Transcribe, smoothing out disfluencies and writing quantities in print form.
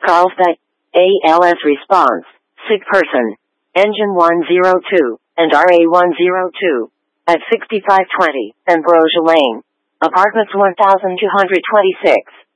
Carlsbad. ALS response. Sick person. Engine 102, and RA 102. At 6520, Ambrosia Lane. Apartments 1226.